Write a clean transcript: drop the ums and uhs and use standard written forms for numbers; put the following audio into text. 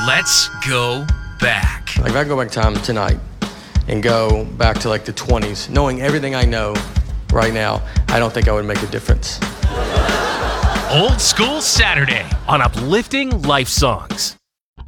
Let's go back. Like if I go back time tonight and go back to like the 20s, knowing everything I know right now, I don't think I would make a difference. Old School Saturday on Uplifting Life Songs.